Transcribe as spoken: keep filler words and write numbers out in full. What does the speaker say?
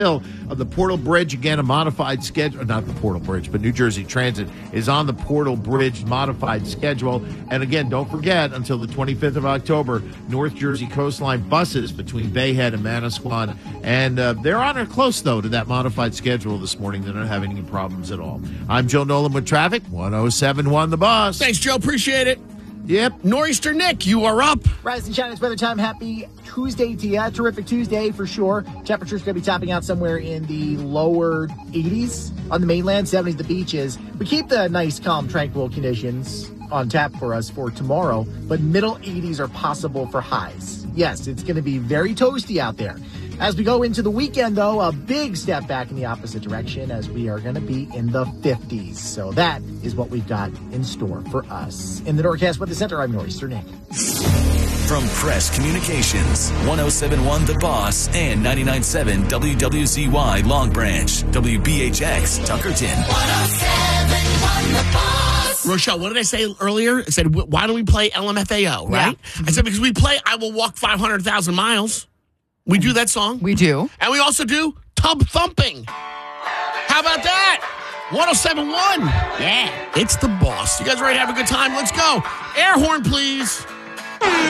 of the Portal Bridge. Again, a modified schedule, not the Portal Bridge, but New Jersey Transit is on the Portal Bridge modified schedule. And again, don't forget, until the twenty-fifth of October, North Jersey Coastline buses between Bayhead and Manasquan. And uh, they're on or close, though, to that modified schedule this morning. They're not having any problems at all. I'm Joe Nolan with traffic, one oh seven point one The Boss. Thanks, Joe. Appreciate it. Yep. Nor'easter Nick, you are up. Rise and shine, it's weather time. Happy Tuesday to you. Terrific Tuesday for sure. Temperature's going to be topping out somewhere in the lower eighties on the mainland, seventies the beaches. We keep the nice, calm, tranquil conditions on tap for us for tomorrow, but middle eighties are possible for highs. Yes, it's going to be very toasty out there. As we go into the weekend, though, a big step back in the opposite direction as we are going to be in the fifties. So that is what we've got in store for us. In the Norcast Weather Center, I'm Nor'easter Nick. From Press Communications, one oh seven point one The Boss and ninety-nine point seven W W Z Y Long Branch, W B H X Tuckerton. one oh seven point one The Boss. Rochelle, what did I say earlier? I said, why do we play L M F A O, right? Yeah. I said, because we play I Will Walk five hundred thousand Miles. We do that song. We do. And we also do Tub Thumping. How about that? one oh seven point one. Yeah. It's The Boss. You guys ready to have a good time? Let's go. Air horn, please.